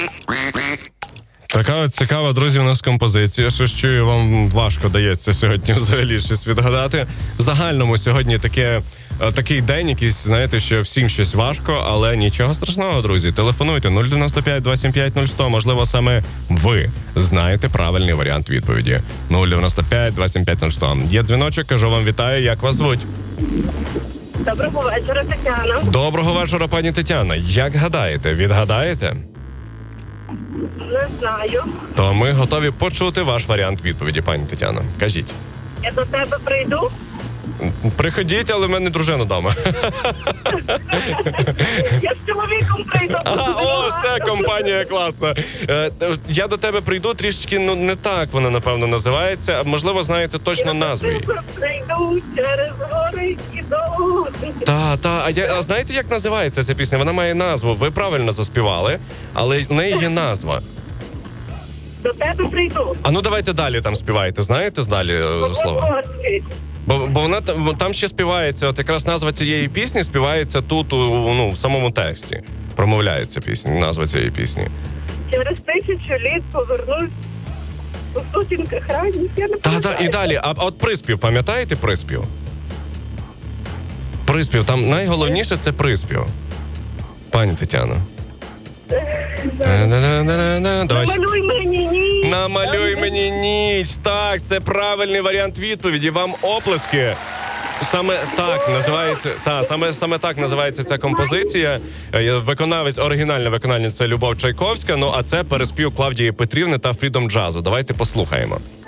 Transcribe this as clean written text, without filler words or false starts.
Така от цікава, друзі, у нас композиція. Щось чую, вам важко дається сьогодні взагалі щось відгадати. В загальному сьогодні такий день якийсь, знаєте, що всім щось важко, але нічого страшного, друзі. Телефонуйте 095 275 0100. Можливо, саме ви знаєте правильний варіант відповіді. 095 275 0100. Є дзвіночок, кажу вам вітаю, як вас звуть? Доброго вечора, Тетяна. Доброго вечора, пані Тетяна. Як гадаєте, відгадаєте? Не знаю. То ми готові почути ваш варіант відповіді, пані Тетяно. Кажіть. Я до тебе прийду? Приходіть, але в мене дружина вдома. Я з чоловіком прийду. О, все, компанія класна. Я до тебе прийду трішечки, не так вона, напевно, називається. Можливо, знаєте точно назву її. Прийду через гори і долу. А знаєте, як називається ця пісня? Вона має назву. Ви правильно заспівали, але в неї є назва. До тебе прийду. А ну давайте далі там співайте. Знаєте далі слова? Бо вона там ще співається, от якраз назва цієї пісні співається тут, в самому тексті. Промовляється пісня, назва цієї пісні. Через 1000 літ повернусь у сутінках ранніх. Я не пам'ятаю. І далі. А от приспів, пам'ятаєте приспів? Приспів, там найголовніше це приспів. Пані Тетяно. Намалюй мені ніч. Намалюй мені ніч. Так, це правильний варіант відповіді. Вам оплески. Саме так називається, саме так називається ця композиція. Оригінальне виконання це Любов Чайковська, а це переспів Клавдії Петрівни та Freedom Jazz. Давайте послухаємо.